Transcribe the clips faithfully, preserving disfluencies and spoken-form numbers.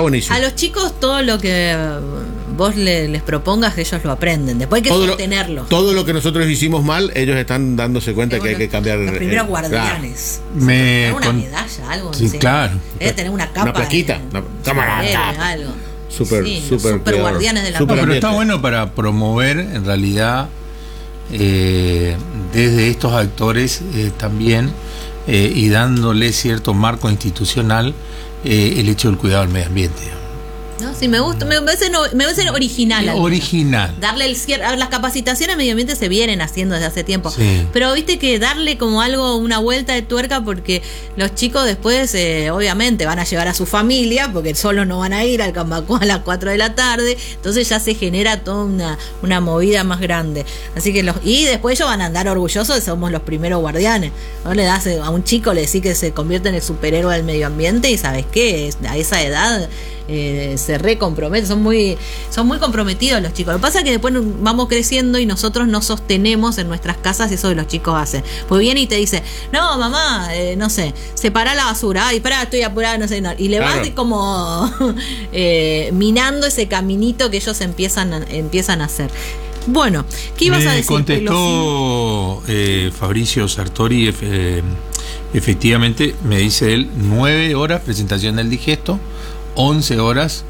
buenísimo. A los chicos todo lo que vos le, les propongas, ellos lo aprenden. Después hay que todo sostenerlo. Lo, todo lo que nosotros hicimos mal, ellos están dándose cuenta que hay que cambiar. Los primeros eh, guardianes. Claro. Me una con... medalla, algo. Sí, no sé. claro. Debe tener una capa. Una plaquita. En, Una cámara. en, algo. Super, sí, super, super guardianes de la super No, pero está ambiente. bueno para promover, en realidad, eh, desde estos actores eh, también, eh, y dándole cierto marco institucional, eh, el hecho del cuidado del medio ambiente. No, sí, me gusta, me parece, no, me parece original. Original. Darle el cierre, las capacitaciones medio ambiente se vienen haciendo desde hace tiempo. Sí. Pero viste que darle como algo, una vuelta de tuerca, porque los chicos después, eh, obviamente, van a llevar a su familia, porque solo no van a ir al Cambacú a las cuatro de la tarde. Entonces ya se genera toda una, una movida más grande. Así que los, y después ellos van a andar orgullosos de que somos los primeros guardianes. No le das a un chico, le decís que se convierte en el superhéroe del medio ambiente, y ¿sabes qué? A esa edad Eh, se recomprometen, son muy, son muy comprometidos los chicos. Lo que pasa es que después vamos creciendo y nosotros no sostenemos en nuestras casas eso que los chicos hacen. Pues viene y te dice, no, mamá, eh, no sé, separa la basura, ay, pará, estoy apurada, no sé, no. Y le vas Claro. como eh, minando ese caminito que ellos empiezan a, empiezan a hacer. Bueno, ¿qué ibas Me a decir? contestó eh, Fabricio Sartori, eh, efectivamente, me dice él, nueve horas presentación del digesto, once horas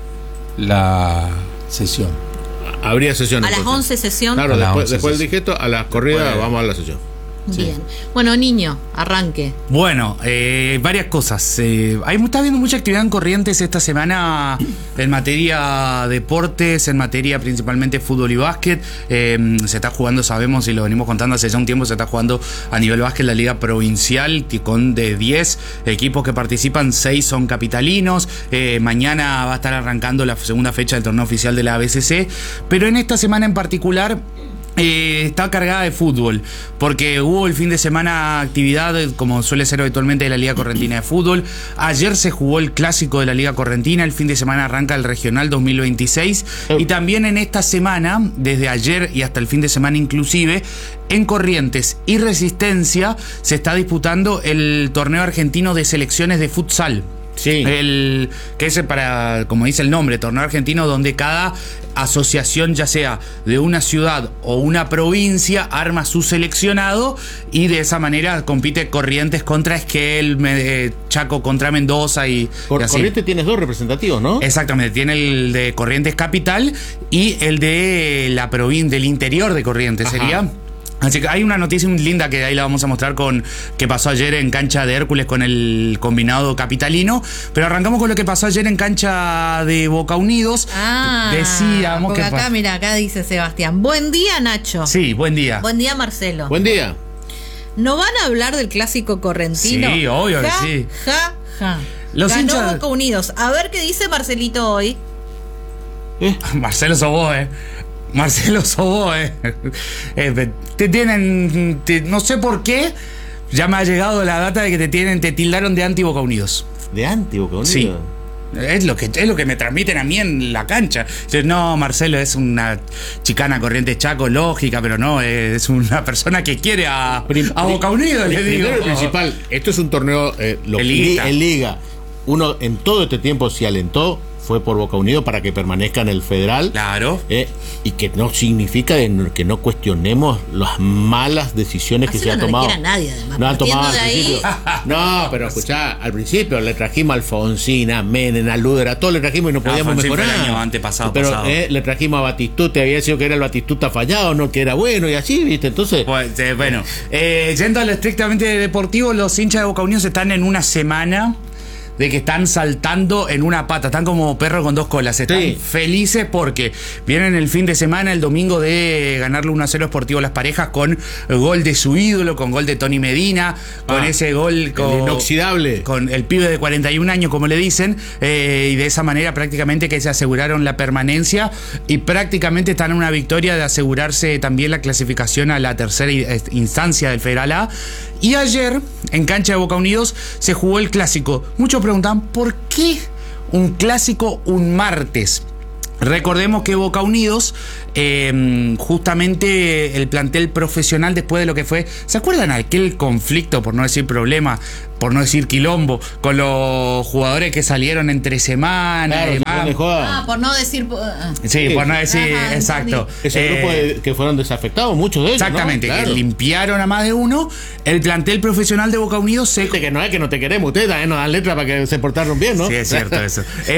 la sesión. Habría sesión. A las entonces. once sesión. Claro, A las después, once después del sesión. digesto, a las corridas Después- vamos a la sesión. Bien. Bueno, niño, arranque. Bueno, eh, varias cosas. Eh, hay, está habiendo mucha actividad en Corrientes esta semana en materia deportes, en materia principalmente fútbol y básquet. Eh, se está jugando, sabemos y lo venimos contando hace ya un tiempo, se está jugando a nivel básquet la liga provincial, que con de diez equipos que participan, seis son capitalinos. Eh, mañana va a estar arrancando la segunda fecha del torneo oficial de la A B C C. Pero en esta semana en particular Eh, está cargada de fútbol, porque hubo el fin de semana actividad, como suele ser habitualmente, de la Liga Correntina de Fútbol. Ayer se jugó el clásico de la Liga Correntina, el fin de semana arranca el Regional dos mil veintiséis, y también en esta semana, desde ayer y hasta el fin de semana inclusive, en Corrientes y Resistencia se está disputando el torneo argentino de selecciones de futsal. Sí. El, que es para, como dice el nombre, torneo argentino, donde cada asociación, ya sea de una ciudad o una provincia, arma su seleccionado y de esa manera compite Corrientes contra Esquel, Me- Chaco contra Mendoza y, Cor- y así. Corrientes tienes dos representativos, ¿no? Exactamente, tiene el de Corrientes Capital y el de la provincia del interior de Corrientes. Ajá. Sería. Así que hay una noticia muy linda que ahí la vamos a mostrar con que pasó ayer en cancha de Hércules con el combinado capitalino. Pero arrancamos con lo que pasó ayer en cancha de Boca Unidos. Ah, Decíamos porque que acá, pa- mira, acá dice Sebastián. Buen día, Nacho. Sí, buen día. Buen día, Marcelo. Buen día. ¿No van a hablar del clásico correntino? Sí, obvio que Ja, sí. Ja, ja. Los Ganó hinchas- Boca Unidos. A ver qué dice Marcelito hoy. Marcelo Sobó, eh. Marcelo Sobó, eh. Eh, te tienen. te- no sé por qué. Ya me ha llegado la data de que te tienen, te tildaron de anti-Boca Unidos. De anti Boca Unidos. Sí. Es lo que es lo que me transmiten a mí en la cancha. Dicen, no, Marcelo es una chicana Corrientes Chaco, lógica, pero no, es una persona que quiere a, Prim- a Boca Unidos, le digo. Primero y principal, esto es un torneo eh, lo- En liguita. en liga. Uno en todo este tiempo se alentó, fue por Boca Unidos para que permanezca en el federal. Claro. eh, y que no significa de no- que no cuestionemos las malas decisiones que Así se han no le tomado. quiere a nadie, además. No han Partiendo tomado al de ahí- principio. No, pero escuchá, al principio le trajimos a Alfonsín, a Menem, a Luder, a todos le trajimos y no No, podíamos Alfonsín fue mejorar. el año antepasado, pero pasado. eh, le trajimos a Batistuta, había sido que era el Batistuta fallado, no que era bueno y así, ¿viste? Entonces, Pues, eh, bueno, eh, yendo a lo estrictamente deportivo, los hinchas de Boca Unidos están en una semana de que están saltando en una pata, están como perro con dos colas, están Sí. felices porque vienen el fin de semana, el domingo, de ganarle uno a cero Sportivo a las parejas con gol de su ídolo, con gol de Tony Medina, con Ah, ese gol el con, inoxidable. con el pibe de cuarenta y un años, como le dicen, eh, y de esa manera prácticamente que se aseguraron la permanencia y prácticamente están en una victoria de asegurarse también la clasificación a la tercera instancia del Federal A. Y ayer, en cancha de Boca Unidos, se jugó el clásico. Muchos preguntan, ¿por qué un clásico un martes? Recordemos que Boca Unidos, eh, justamente el plantel profesional después de lo que fue, ¿se acuerdan aquel conflicto, por no decir problema, por no decir quilombo, con los jugadores que salieron entre semana. Claro, y se demás. fueron de joda. Ah, por no decir. ah. Sí, Sí. por no decir, Ajá, exacto. Ese Eh, grupo de- que fueron desafectados, muchos de ellos. Exactamente, ¿no? que Claro. limpiaron a más de uno. El plantel profesional de Boca Unidos se Viste que no es que no te queremos, ustedes también nos dan letras para que se portaron bien, ¿no? Sí, es cierto eso.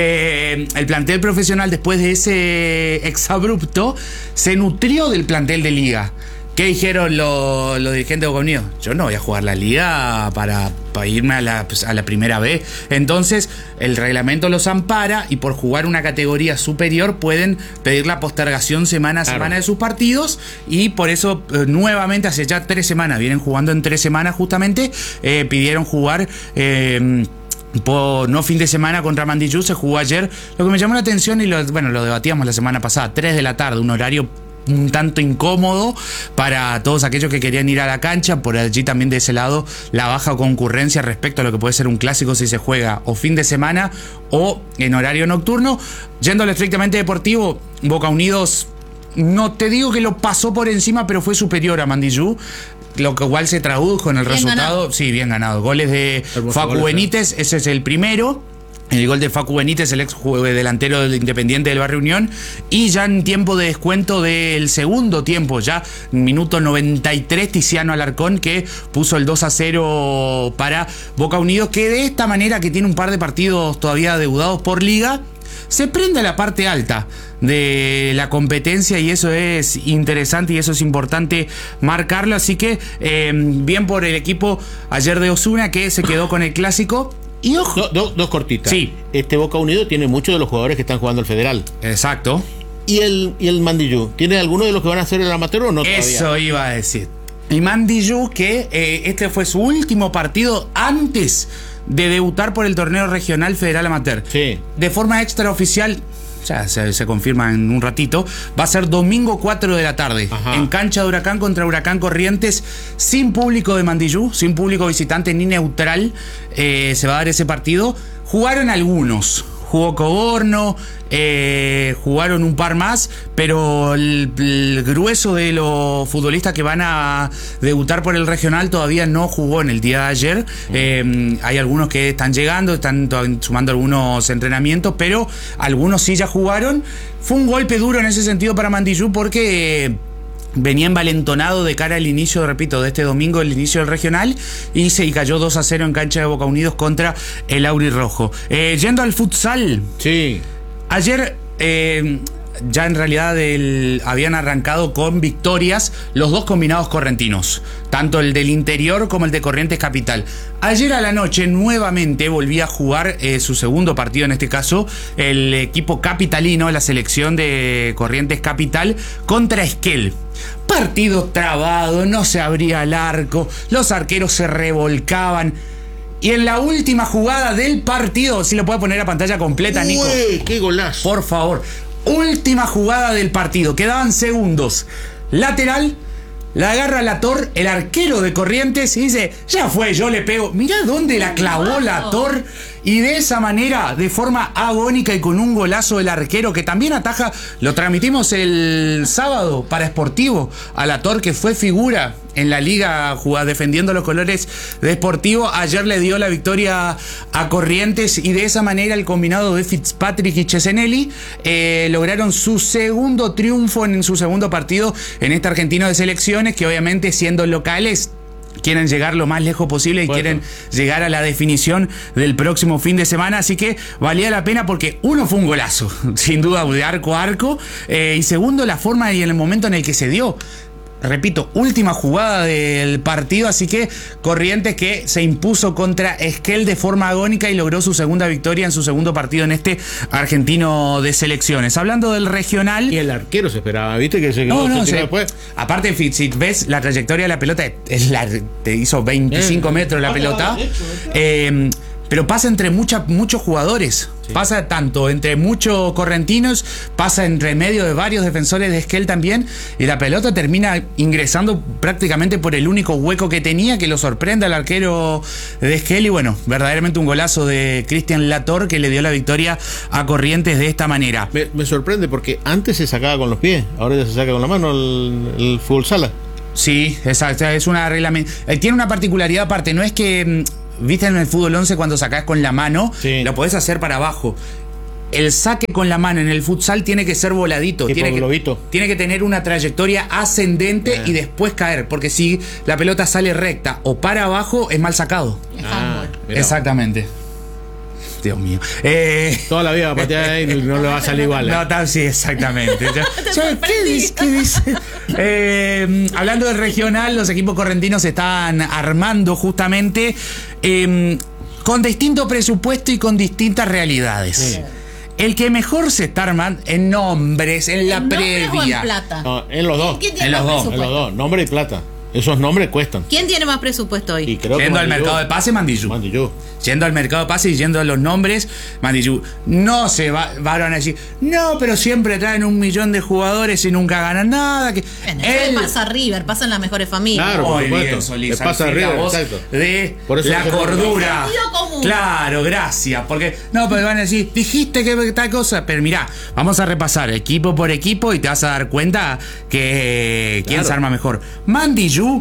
Eh, el plantel profesional, después de ese exabrupto, se nutrió del plantel de liga. ¿Qué dijeron los, los dirigentes de Boca Unidos? Yo no voy a jugar la liga para, para irme a la, pues, a la primera vez. Entonces, el reglamento los ampara y por jugar una categoría superior pueden pedir la postergación semana a Claro. semana de sus partidos. Y por eso, eh, nuevamente, hace ya tres semanas, vienen jugando en tres semanas justamente, eh, pidieron jugar... Eh, Por, no fin de semana contra Mandillú, se jugó ayer. Lo que me llamó la atención, y lo, bueno, lo debatíamos la semana pasada, tres de la tarde, un horario un tanto incómodo para todos aquellos que querían ir a la cancha. Por allí también de ese lado la baja concurrencia respecto a lo que puede ser un clásico si se juega o fin de semana o en horario nocturno. Yendo al estrictamente deportivo, Boca Unidos, no te digo que lo pasó por encima, pero fue superior a Mandillú, lo que igual se tradujo en el Bien resultado. ganado. Sí, bien ganado. Goles de Hermoso Facu gol, Benítez, ese es el primero. El gol de Facu Benítez, el ex jue- delantero del Independiente del Barrio Unión. Y ya en tiempo de descuento del segundo tiempo, ya minuto noventa y tres, Tiziano Alarcón, que puso el dos a cero para Boca Unidos, que de esta manera, que tiene un par de partidos todavía deudados por liga, se prende a la parte alta de la competencia, y eso es interesante y eso es importante marcarlo. Así que eh, bien por el equipo ayer de Osuna, que se quedó con el clásico. Y ojo, Do- do- dos cortitas. Sí. Este Boca Unido tiene muchos de los jugadores que están jugando el Federal. exacto, ¿Y el, y el Mandillú? ¿Tiene alguno de los que van a hacer el amateur o no todavía? eso iba a decir. Y Mandillú, que eh, este fue su último partido antes de debutar por el torneo regional Federal Amateur. Sí. De forma extraoficial, ya se, se confirma en un ratito, va a ser domingo cuatro de la tarde, Ajá. en cancha de Huracán contra Huracán Corrientes, sin público de Mandillú, sin público visitante ni neutral. Eh, se va a dar ese partido. Jugaron algunos. Jugó Coborno, eh, jugaron un par más, pero el, el grueso de los futbolistas que van a debutar por el regional todavía no jugó en el día de ayer. Eh, hay algunos que están llegando, están to- sumando algunos entrenamientos, pero algunos sí ya jugaron. Fue un golpe duro en ese sentido para Mandillú, porque... Eh, venía envalentonado de cara al inicio, repito, de este domingo, el inicio del regional, y se y cayó dos a cero en cancha de Boca Unidos contra el Auri Rojo. Eh, yendo al futsal, Sí. ayer eh, ya en realidad el- habían arrancado con victorias los dos combinados correntinos, tanto el del interior como el de Corrientes Capital. Ayer a la noche nuevamente volvía a jugar eh, su segundo partido, en este caso el equipo capitalino, la selección de Corrientes Capital, contra Esquel. Partido trabado, no se abría el arco, los arqueros se revolcaban. Y en la última jugada del partido, si lo puede poner a pantalla completa, Nico, Ué, ¡qué golazo! por favor. Última jugada del partido, quedaban segundos. Lateral, la agarra Lator, el arquero de Corrientes, y dice, ya fue, yo le pego. Mirá dónde la clavó Lator. Y de esa manera, de forma agónica y con un golazo del arquero, que también ataja, lo transmitimos el sábado para Sportivo, a Lator, que fue figura en la liga jugá- defendiendo los colores de Sportivo. Ayer le dio la victoria a Corrientes, y de esa manera el combinado de Fitzpatrick y Chesenelli eh, lograron su segundo triunfo en su segundo partido en este argentino de selecciones, que obviamente, siendo locales, quieren llegar lo más lejos posible y Bueno. quieren llegar a la definición del próximo fin de semana. Así que valía la pena, porque uno fue un golazo, sin duda, de arco a arco, eh, y segundo, la forma y en el momento en el que se dio. Repito, última jugada del partido, así que Corrientes, que se impuso contra Esquel de forma agónica y logró su segunda victoria en su segundo partido en este argentino de selecciones. Hablando del regional... Y el arquero se esperaba, ¿viste? Que se No, quedó no, se se- tiró después. aparte, fi- si ves la trayectoria de la pelota, es la, te hizo veinticinco Eh, metros la ah, pelota. de hecho, Eh, pero pasa entre mucha, muchos jugadores. Pasa tanto entre muchos correntinos, pasa entre medio de varios defensores de Esquel también. Y la pelota termina ingresando prácticamente por el único hueco que tenía, que lo sorprende al arquero de Esquel. Y bueno, verdaderamente un golazo de Cristian Lator, que le dio la victoria a Corrientes de esta manera. Me, me sorprende porque antes se sacaba con los pies, ahora ya se saca con la mano el, el fútbol sala. Sí, exacto. Es una reglamento. Tiene una particularidad aparte. No es que mm, viste en el fútbol once cuando sacás con la mano, Sí. lo podés hacer para abajo. El saque con la mano en el futsal tiene que ser voladito, Tipo tiene que, globito. tiene que tener una trayectoria ascendente Ah. y después caer, porque si la pelota sale recta o para abajo es mal sacado. Es Ah, handball. mirá. Exactamente. Dios mío. Eh, Toda la vida va a patear ahí y no le va a salir igual. ¿eh? No, tal, sí, exactamente. Ya- ya, ¿Qué dice? ¿Qué dice? Eh, hablando del regional, los equipos correntinos se están armando justamente eh, con distinto presupuesto y con distintas realidades. Sí. El que mejor se está armando en nombres, en la ¿En nombres o en previa. plata? No, en los dos. ¿Quién tiene En los más dos, En presupuesto? los dos. Nombre y plata. Esos nombres cuestan. ¿Quién tiene más presupuesto hoy? Y creo que Yendo al Mandillú- mercado de pase, Mandillú. Mandillú. Yendo al mercado de pase y yendo a los nombres, Mandillú. No se va, van a decir, no, pero siempre traen un millón de jugadores y nunca ganan nada. Que Bueno, eso le él- pasa a River, pasa en las mejores familias. Claro, por Muy supuesto. bien, Solís. Le pasa al fin, arriba, la voz exacto. de Por eso la nosotros- cordura. Sentido común. Claro, gracias. Porque, no, pero van a decir, dijiste que tal cosa. Pero mirá, vamos a repasar equipo por equipo y te vas a dar cuenta que quién Claro. se arma mejor. Mandillú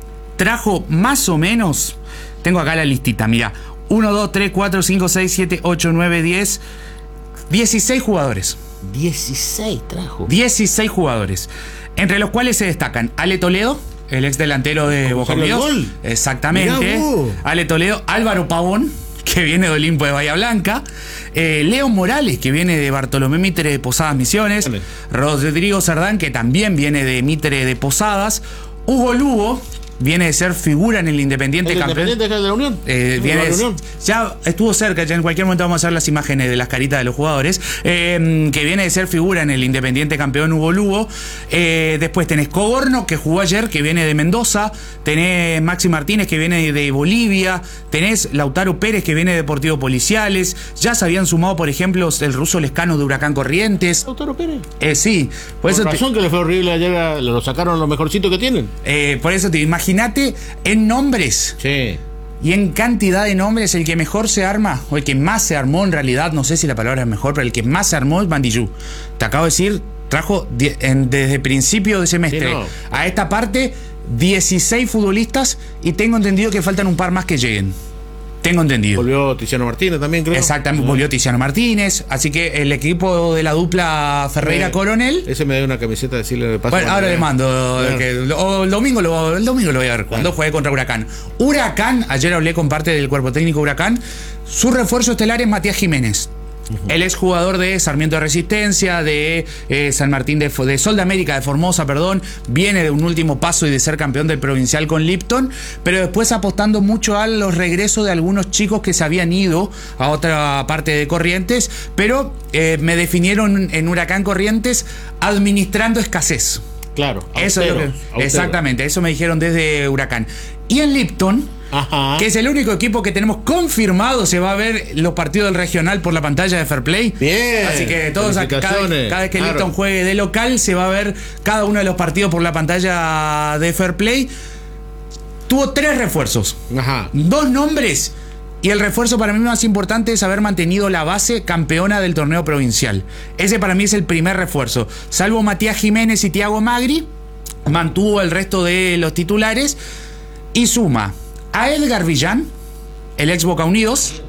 trajo más o menos, tengo acá la listita, mirá, uno, dos, tres, cuatro, cinco, seis, siete, ocho, nueve, diez, dieciséis jugadores. dieciséis trajo. dieciséis jugadores, entre los cuales se destacan Ale Toledo, el ex delantero de Boca salió el Unidos. gol. Exactamente. Mirá vos. Ale Toledo, Álvaro Pavón, que viene de Olimpo de Bahía Blanca, eh, Leo Morales, que viene de Bartolomé Mitre de Posadas Misiones, Vale. Rodrigo Cerdán, que también viene de Mitre de Posadas, Hugo Lugo, viene de ser figura en el Independiente ¿El campeón. Independiente de la Unión? Eh, viene, ¿De la Unión? ya estuvo cerca, ya en cualquier momento vamos a hacer las imágenes de las caritas de los jugadores, eh, que viene de ser figura en el Independiente campeón Hugo Lugo. Eh, después tenés Coborno, que jugó ayer, que viene de Mendoza. Tenés Maxi Martínez, que viene de Bolivia. Tenés Lautaro Pérez, que viene de Deportivo Policiales. Ya se habían sumado, por ejemplo, el ruso Lescano de Huracán Corrientes. Lautaro Pérez. Eh, sí, por Por eso te- razón que le fue horrible ayer, a- lo sacaron lo mejorcito que tienen. eh, por eso te imagínate en nombres. Sí. Y en cantidad de nombres, el que mejor se arma, o el que más se armó en realidad, no sé si la palabra es mejor, pero el que más se armó es Mandillú. Te acabo de decir, trajo die- en- desde principio de semestre Sí, no. a esta parte dieciséis futbolistas y tengo entendido que faltan un par más que lleguen. Tengo entendido. Volvió Tiziano Martínez también, creo. Exactamente, Sí. volvió Tiziano Martínez, así que el equipo de la dupla Ferreira Eh, Coronel. Ese me dio una camiseta de decirle de paso. Bueno, ahora le mando. Bueno. que- o el, domingo lo, el domingo lo voy a ver cuando Bueno. juegue contra Huracán. Huracán, ayer hablé con parte del cuerpo técnico Huracán. Su refuerzo estelar es Matías Jiménez. El exjugador de Sarmiento de Resistencia, de eh, San Martín de, Fo- de Sol de América, de Formosa, perdón. Viene de un último paso y de ser campeón del provincial con Lipton, pero después apostando mucho a los regresos de algunos chicos que se habían ido a otra parte de Corrientes, pero eh, me definieron en Huracán Corrientes administrando escasez. Claro. Eso es lo que, austero, austero. exactamente, eso me dijeron desde Huracán. Y en Lipton, Ajá. que es el único equipo que tenemos confirmado, se va a ver los partidos del regional por la pantalla de Fair Play. Bien. Así que todos, cada, Felicitaciones. cada vez que Claro. Lipton juegue de local, se va a ver cada uno de los partidos por la pantalla de Fair Play. Tuvo tres refuerzos, Ajá. dos nombres. Y el refuerzo para mí más importante es haber mantenido la base campeona del torneo provincial. Ese para mí es el primer refuerzo. Salvo Matías Jiménez y Tiago Magri, mantuvo el resto de los titulares y suma a Edgar Villán, el ex Boca Unidos,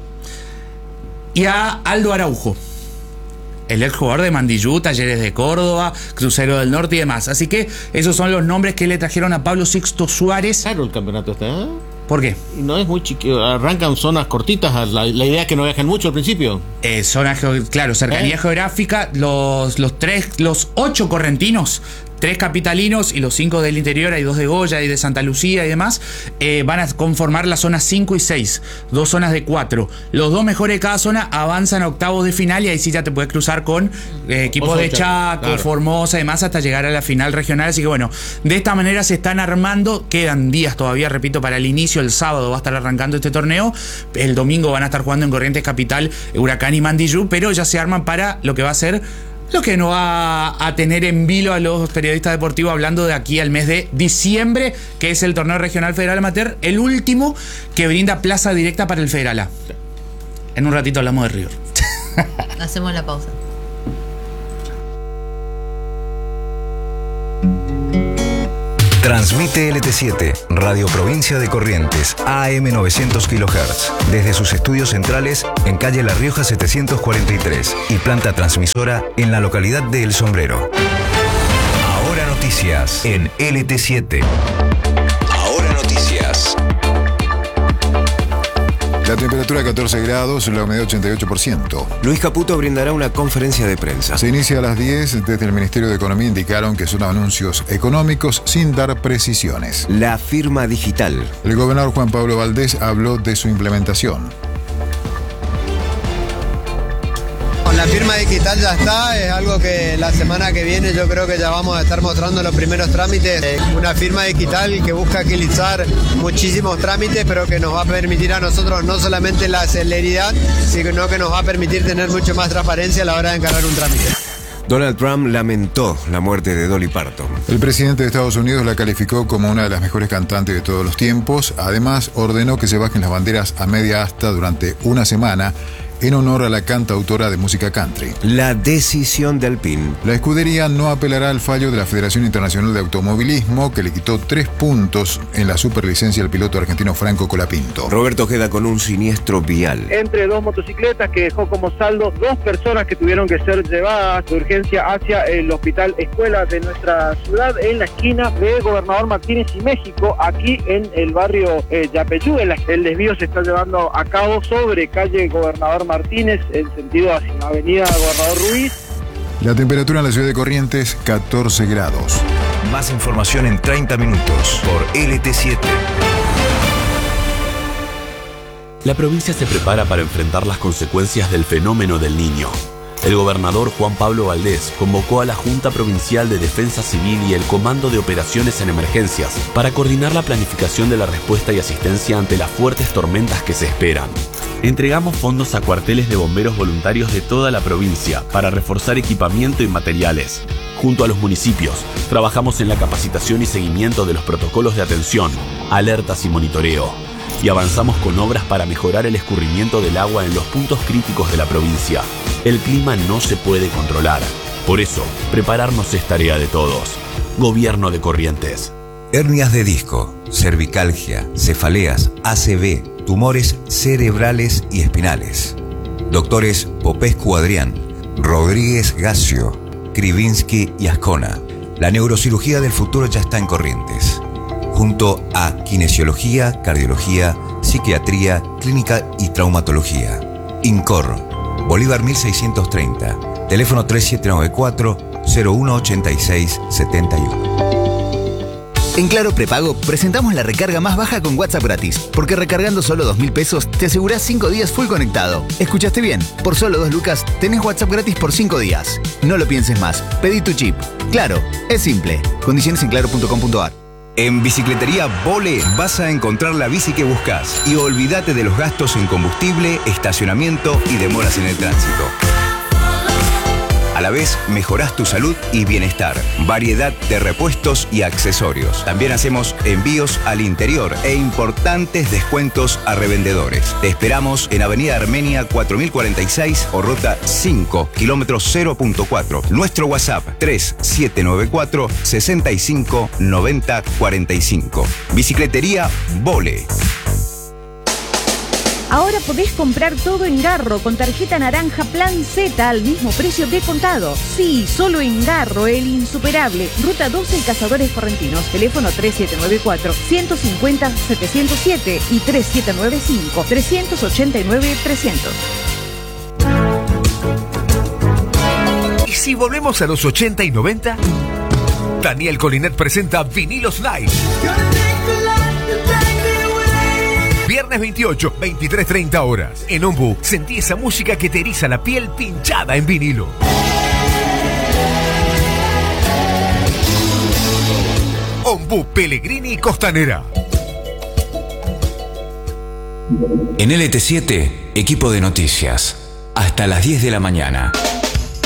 y a Aldo Araujo, el ex jugador de Mandillú, Talleres de Córdoba, Crucero del Norte y demás. Así que esos son los nombres que le trajeron a Pablo Sixto Suárez. Claro, el campeonato está. ¿eh? ¿Por qué? No es muy chiquito. Arrancan zonas cortitas. La, la idea es que no viajen mucho al principio. Eh, zona, geo- claro, cercanía ¿Eh? geográfica, los, los tres, los ocho correntinos, tres capitalinos y los cinco del interior, hay dos de Goya y de Santa Lucía y demás, eh, van a conformar las zonas cinco y seis, dos zonas de cuatro. Los dos mejores de cada zona avanzan a octavos de final y ahí sí ya te puedes cruzar con eh, equipos Oso de Chaco, Chaco, claro. Formosa y demás hasta llegar a la final regional. Así que bueno, de esta manera se están armando, quedan días todavía, repito, para el inicio, el sábado va a estar arrancando este torneo, el domingo van a estar jugando en Corrientes Capital, Huracán y Mandillú, pero ya se arman para lo que va a ser lo que nos va a tener en vilo a los periodistas deportivos hablando de aquí al mes de diciembre, que es el torneo regional federal amateur, el último que brinda plaza directa para el Federal A. En un ratito hablamos de River. Hacemos la pausa. Transmite L T siete, Radio Provincia de Corrientes, A M novecientos kilohertz, desde sus estudios centrales en calle La Rioja setecientos cuarenta y tres y planta transmisora en la localidad de El Sombrero. Ahora noticias en L T siete. Ahora noticias. La temperatura catorce grados, la humedad ochenta y ocho por ciento. Luis Caputo brindará una conferencia de prensa. Se inicia a las diez. Desde el Ministerio de Economía indicaron que son anuncios económicos sin dar precisiones. La firma digital. El gobernador Juan Pablo Valdés habló de su implementación. La firma digital ya está, es algo que la semana que viene yo creo que ya vamos a estar mostrando los primeros trámites. Una firma digital que busca agilizar muchísimos trámites, pero que nos va a permitir a nosotros no solamente la celeridad, sino que nos va a permitir tener mucho más transparencia a la hora de encargar un trámite. Donald Trump lamentó la muerte de Dolly Parton. El presidente de Estados Unidos la calificó como una de las mejores cantantes de todos los tiempos. Además, ordenó que se bajen las banderas a media asta durante una semana en honor a la cantautora de música country. La decisión del P I N. La escudería no apelará al fallo de la Federación Internacional de Automovilismo, que le quitó tres puntos en la superlicencia al piloto argentino Franco Colapinto. Roberto queda con un siniestro vial. Entre dos motocicletas que dejó como saldo dos personas que tuvieron que ser llevadas de urgencia hacia el hospital escuela de nuestra ciudad, en la esquina de Gobernador Martínez y México, aquí en el barrio eh, Yapeyú. El, el desvío se está llevando a cabo sobre calle Gobernador Martínez, en sentido hacia la avenida Gobernador Ruiz. La temperatura en la ciudad de Corrientes, catorce grados. Más información en treinta minutos por L T siete. La provincia se prepara para enfrentar las consecuencias del fenómeno del Niño. El gobernador Juan Pablo Valdés convocó a la Junta Provincial de Defensa Civil y el Comando de Operaciones en Emergencias para coordinar la planificación de la respuesta y asistencia ante las fuertes tormentas que se esperan. Entregamos fondos a cuarteles de bomberos voluntarios de toda la provincia para reforzar equipamiento y materiales. Junto a los municipios, trabajamos en la capacitación y seguimiento de los protocolos de atención, alertas y monitoreo. Y avanzamos con obras para mejorar el escurrimiento del agua en los puntos críticos de la provincia. El clima no se puede controlar. Por eso, prepararnos es tarea de todos. Gobierno de Corrientes. Hernias de disco, cervicalgia, cefaleas, A C V, tumores cerebrales y espinales. Doctores Popescu Adrián, Rodríguez Gacio, Krivinsky y Ascona. La neurocirugía del futuro ya está en Corrientes. Junto a kinesiología, cardiología, psiquiatría, clínica y traumatología. INCOR, Bolívar mil seiscientos treinta, teléfono tres siete nueve cuatro, cero uno ocho seis siete uno. En Claro Prepago presentamos la recarga más baja con WhatsApp gratis, porque recargando solo dos mil pesos te asegurás cinco días full conectado. ¿Escuchaste bien? Por solo dos lucas tenés WhatsApp gratis por cinco días. No lo pienses más, pedí tu chip. Claro, es simple. Condiciones en claro punto com punto a r. En Bicicletería Bole vas a encontrar la bici que buscas y olvídate de los gastos en combustible, estacionamiento y demoras en el tránsito. A la vez, mejorás tu salud y bienestar. Variedad de repuestos y accesorios. También hacemos envíos al interior e importantes descuentos a revendedores. Te esperamos en Avenida Armenia cuatro mil cuarenta y seis o Ruta cinco, kilómetro cero punto cuatro. Nuestro WhatsApp tres siete nueve cuatro, seis cinco nueve cero cuatro cinco. Bicicletería Bole. Ahora podés comprar todo en Garro con tarjeta naranja Plan Z al mismo precio de contado. Sí, solo en Garro, el insuperable. Ruta doce, Cazadores Correntinos. Teléfono tres siete nueve cuatro, uno cinco cero, siete cero siete y tres siete nueve cinco, tres ocho nueve, tres cero cero. ¿Y si volvemos a los ochenta y noventa? Daniel Colinet presenta Vinilos Live. Viernes veintiocho, veintitrés treinta horas. En Ombu, sentí esa música que te eriza la piel pinchada en vinilo. Ombu Pellegrini Costanera. En L T siete, equipo de noticias. Hasta las diez de la mañana.